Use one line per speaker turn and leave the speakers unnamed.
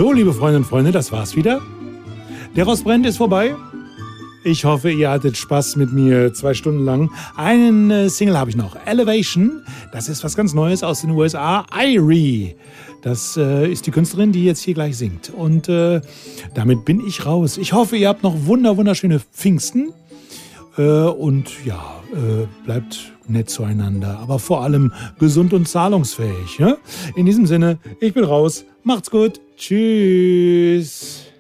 So, liebe Freundinnen und Freunde, das war's wieder. Der Rostbrennt ist vorbei. Ich hoffe, ihr hattet Spaß mit mir 2 Stunden lang. Einen Single habe ich noch, Elevation. Das ist was ganz Neues aus den USA, Irie. Das ist die Künstlerin, die jetzt hier gleich singt. Und damit bin ich raus. Ich hoffe, ihr habt noch wunderschöne Pfingsten. Und ja, bleibt nett zueinander. Aber vor allem gesund und zahlungsfähig. Ja? In diesem Sinne, ich bin raus. Macht's gut. Tschüss.